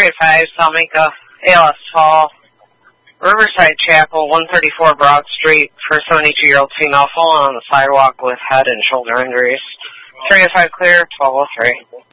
385 Salmica, ALS Hall, Riverside Chapel, 134 Broad Street, for a 72-year-old female fallen on the sidewalk with head and shoulder injuries. 385 clear, 1203.